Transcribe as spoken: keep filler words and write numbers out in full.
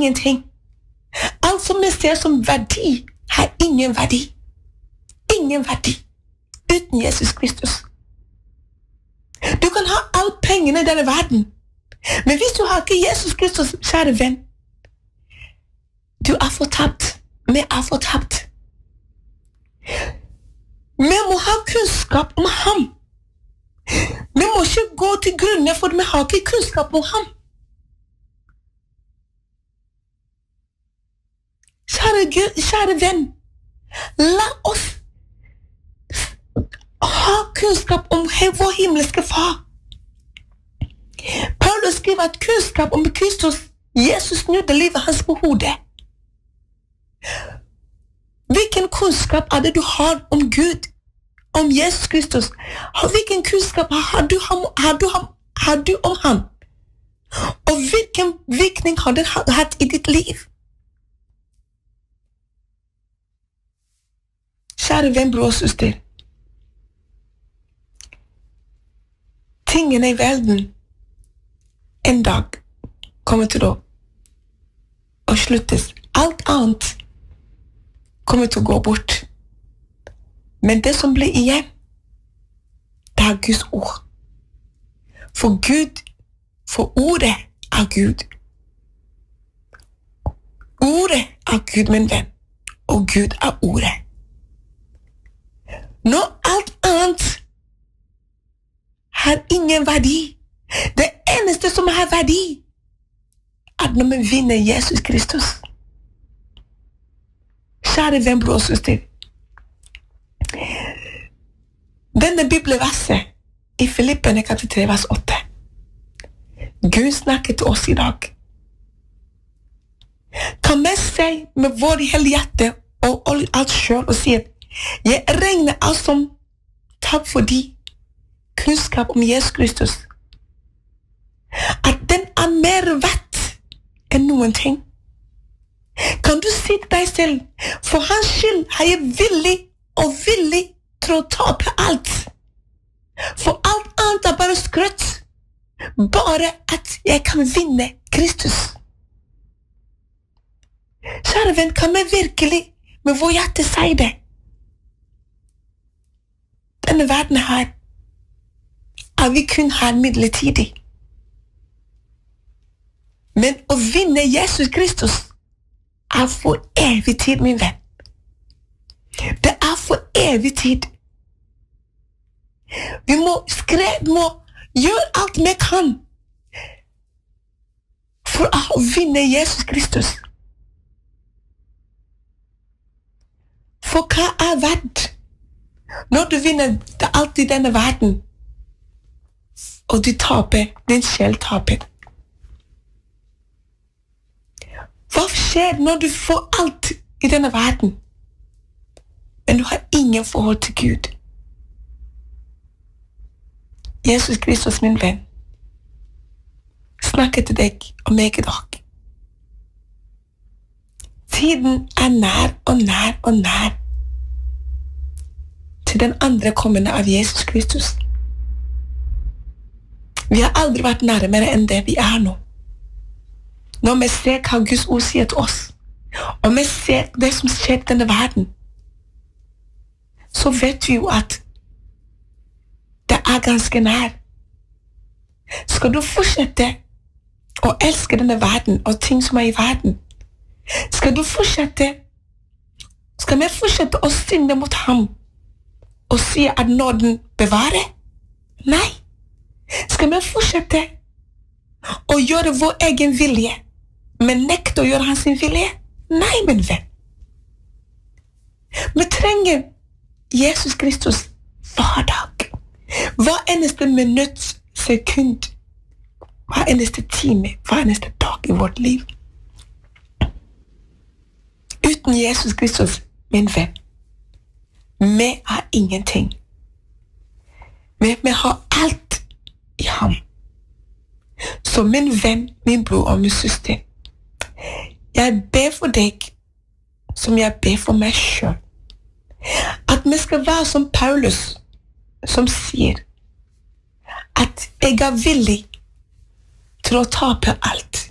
ingenting. Alt som vi ser som verdi, har ingen verdi. Ingen verdi uten Jesus Kristus. Du kan ha alle pengene i denne verden, men hvis du har ikke Jesus Kristus, kjære venn, du er fortapt. Vi er fortapt. Vi må ha kunnskap om ham. Vi må ikke gå til grunne, for vi har ikke kunnskap om ham. Kjære Gud, kjære venn, la oss ha kunnskap om vår himmelske far. Paulus skriver at kunnskap om Kristus, Jesus snudde livet hans på hodet. Hvilken kunnskap er det du har om Gud, om Jesus Kristus? Hvilken kunnskap har du, har du, har du om ham? Og hvilken virkning har det hatt i ditt liv? Kjære venn, bror og søster. Tingene i verden en dag kommer til å, å sluttes. Alt annet kommer til å gå bort. Men det som blir igjen, det er Guds ord. For Gud, for ordet er Gud. Ordet er Gud, min venn. Og Gud er ordet. Når alt annet har ingen verdi, det eneste som har verdi, er når vi vinner Jesus Kristus. Kjære venn, bror og søster. Denne bibelverset i Filipperne kapittel tre, vers åtte. Gud snakker til oss i dag. Kan vi si med vår hele hjerte og alt selv og si at jeg regner alt som takk for de kunnskap om Jesus Kristus, at den er mer verdt enn noen ting. Kan du si til deg selv, for hans skyld er jeg villig og villig til å tape alt. For alt annet er bare skrøtt, bare at jeg kan vinne Kristus. Kjære venn, kan vi virkelig med vår hjerte si det? Denne verden her er vi kun her midlertidig. Men å vinne Jesus Kristus er for evig tid, min venn. Det er for evig tid. Vi må skrive, må gjøre alt vi kan for å vinne Jesus Kristus. For hva er verdt når du vinner alt i denne verden, og du taper, din sjel taper? Hva skjer når du får alt i denne verden, men du har ingen forhold til Gud? Jesus Kristus, min venn, snakker til deg og meg i dag. Tiden er nær og nær og nær til den andre kommende av Jesus Kristus. Vi har aldri vært nærmere enn det vi er nå. Når vi ser hva Guds ord sier til oss, og vi ser det som skjer i denne verden, så vet vi jo at det er ganske nær. Skal du fortsette å elske denne verden og ting som er i verden, skal du fortsette, skal vi fortsette å synde mot ham og si at nåden bevarer? Nei. Skal vi fortsette å gjøre vår egen vilje, men nekte å gjøre hans vilje? Nei, min venn. Vi trenger Jesus Kristus hver dag. Hver eneste minutt, sekund, hver eneste time, hver eneste dag i vårt liv. Uten Jesus Kristus, min venn, vi har ingenting. Vi, vi har alt i ham. Så min venn, min bror og min søster, jeg ber for deg som jeg ber for meg selv. At vi skal være som Paulus, som sier at jeg er villig til å tape alt.